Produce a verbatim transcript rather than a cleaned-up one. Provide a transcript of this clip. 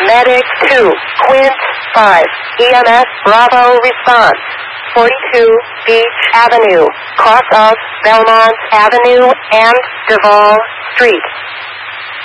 Medic two, Quint five, E M S Bravo response, forty-two Beach Avenue, cross of Belmont Avenue and Duval Street.